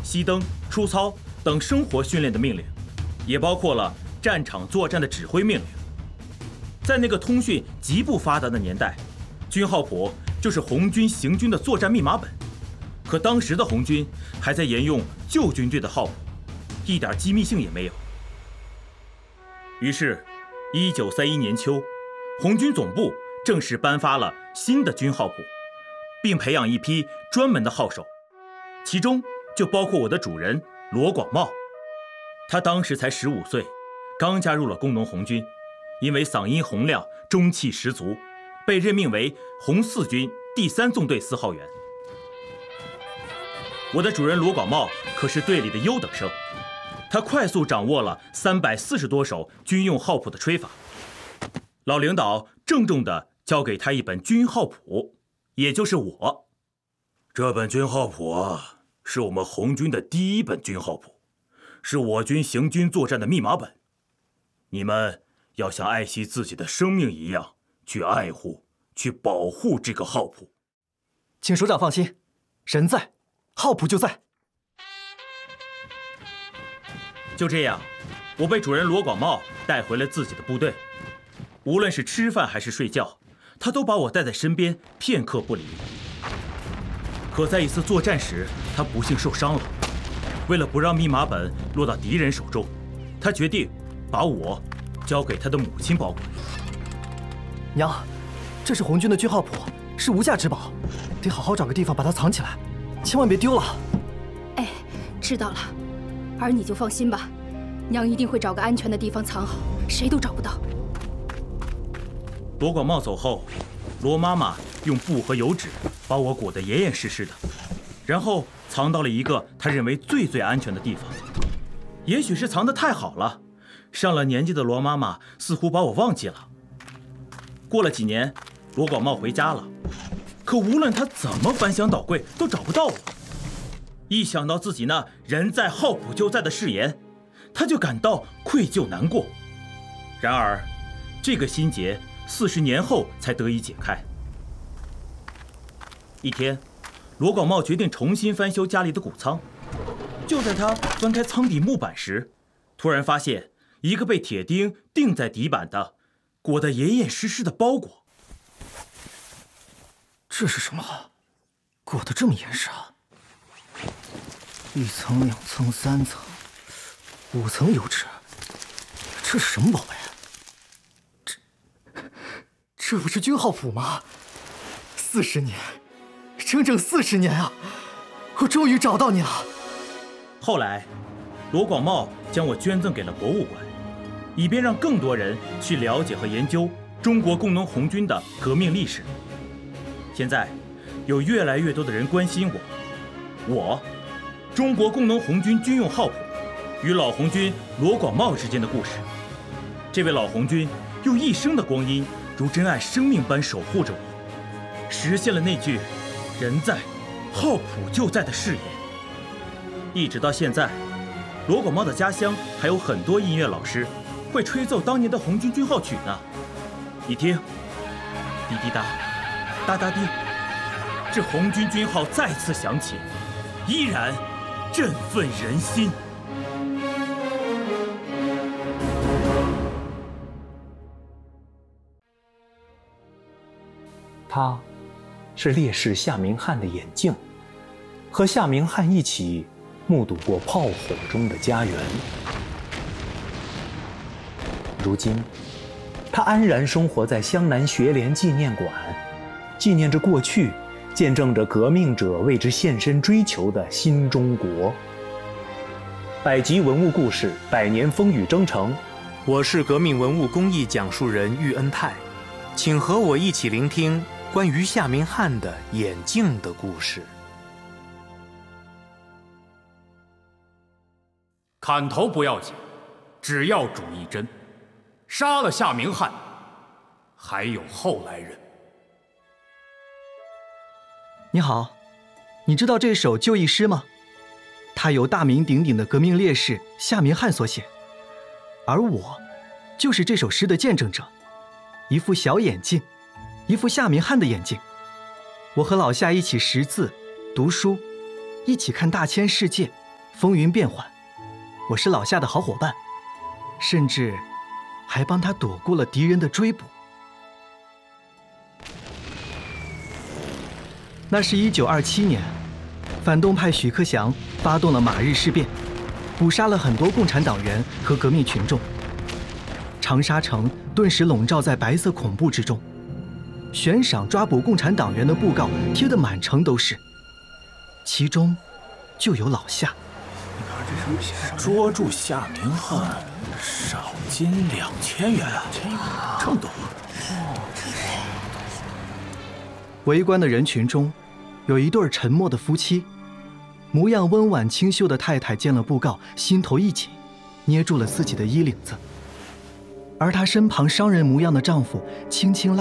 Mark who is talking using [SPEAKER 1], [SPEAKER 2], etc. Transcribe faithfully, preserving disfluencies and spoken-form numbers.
[SPEAKER 1] 熄灯、出操等生活训练的命令，也包括了战场作战的指挥命令。在那个通讯极不发达的年代，军号谱就是红军行军的作战密码本。可当时的红军还在沿用旧军队的号谱，一点机密性也没有。于是，一九三一年秋，红军总部正式颁发了新的军号谱，并培养一批专门的号手，其中就包括我的主人罗广茂。他当时才十五岁，刚加入了工农红军，因为嗓音洪亮、中气十足，被任命为红四军第三纵队四号员。我的主人罗广茂可是队里的优等生，他快速掌握了三百四十多首军用号谱的吹法。老领导郑重地交给他一本军号谱，也就是我。这本军号谱啊，是我们红军的第一本军号谱，是我军行军作战的密码本。你们要像爱惜自己的生命一样去爱护、去保护这个号谱。
[SPEAKER 2] 请首长放心，人在，号谱就在。
[SPEAKER 1] 就这样，我被主人罗广茂带回了自己的部队。无论是吃饭还是睡觉，他都把我带在身边，片刻不离。可在一次作战时，他不幸受伤了。为了不让密码本落到敌人手中，他决定把我交给他的母亲保管。
[SPEAKER 2] 娘，这是红军的军号谱，是无价之宝，得好好找个地方把它藏起来，千万别丢了。
[SPEAKER 3] 哎，知道了，儿你就放心吧，娘一定会找个安全的地方藏好，谁都找不到。
[SPEAKER 1] 罗广茂走后，罗妈妈用布和油纸把我裹得严严实实的，然后藏到了一个她认为最最安全的地方。也许是藏得太好了，上了年纪的罗妈妈似乎把我忘记了。过了几年，罗广茂回家了，可无论他怎么翻箱倒柜，都找不到我。一想到自己那人在号谱就在的誓言，他就感到愧疚难过。然而，这个心结四十年后才得以解开。一天，罗广茂决定重新翻修家里的谷仓。就在他翻开仓底木板时，突然发现一个被铁钉钉在底板的、裹得严严实实的包裹。
[SPEAKER 2] 这是什么？裹得这么严实啊！一层、两层、三层、五层油纸，这是什么宝贝？这这不是军号谱吗？四十年，整整四十年啊！我终于找到你了。
[SPEAKER 1] 后来，罗广茂将我捐赠给了博物馆，以便让更多人去了解和研究中国工农红军的革命历史。现在，有越来越多的人关心我，我，中国工农红军军用号谱与老红军罗广茂之间的故事。这位老红军用一生的光阴，如珍爱生命般守护着我，实现了那句“人在，号谱就在”的誓言。一直到现在，罗广茂的家乡还有很多音乐老师会吹奏当年的红军军号曲呢。你听，滴滴答，哒哒滴，这红军军号再次响起，依然振奋人心。
[SPEAKER 4] 他是烈士夏明翰的眼镜，和夏明翰一起目睹过炮火中的家园。如今，他安然生活在湘南学联纪念馆，纪念着过去，见证着革命者为之献身追求的新中国。百集文物故事，百年风雨征程。我是革命文物工艺讲述人喻恩泰，请和我一起聆听关于夏明翰的眼镜的故事。
[SPEAKER 5] 砍头不要紧，只要主一针。杀了夏明翰，还有后来人。
[SPEAKER 2] 你好，你知道这首就义诗吗？它由大名鼎鼎的革命烈士夏明翰所写，而我就是这首诗的见证者。一副小眼镜，一副夏明翰的眼镜。我和老夏一起识字、读书，一起看大千世界， 风云变幻，我是老夏的好伙伴，甚至还帮他躲过了敌人的追捕。那是一九二七年，反动派许克祥发动了马日事变，捕杀了很多共产党员和革命群众。长沙城顿时笼罩在白色恐怖之中，悬赏抓捕共产党员的布告贴得满城都是，其中就有老夏。
[SPEAKER 6] 捉住夏明翰，赏金两千元啊，这么多！
[SPEAKER 2] 围观的人群中，有一对沉默的夫妻，模样温婉清秀的太太见了布告，心头一紧，捏住了自己的衣领子，而她身旁商人模样的丈夫轻轻拉